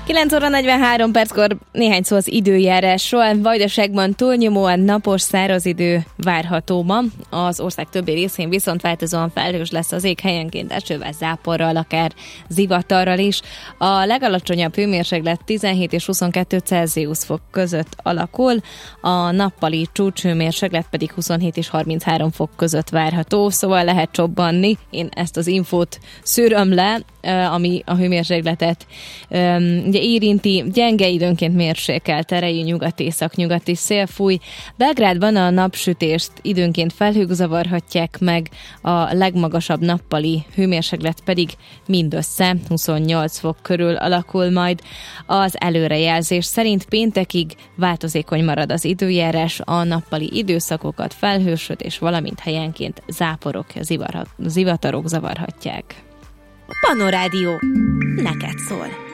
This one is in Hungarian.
9 óra 43 perckor néhány szó az időjárásról. Vajdaságban túlnyomóan napos, száraz idő várható ma. Az ország többi részén viszont változóan felhős lesz az ég, helyenként esővel, záporral, akár zivatarral is. A legalacsonyabb hőmérséklet 17 és 22 Celsius fok között alakul, a nappali csúcshőmérséklet pedig 27 és 33 fok között várható, szóval lehet csobbanni. Én ezt az infót szűröm le, ami a hőmérsékletet ugye érinti, gyenge időnként mérsékelt erejű nyugat-észak-nyugati szél fúj. Belgrádban a napsütést időnként felhők zavarhatják meg, a legmagasabb nappali hőmérséklet pedig mindössze 28 fok körül alakul majd. Az előrejelzés szerint péntekig változékony marad az időjárás, a nappali időszakokat felhősödés, valamint helyenként záporok, zivatarok zavarhatják. Panorádió, neked szól.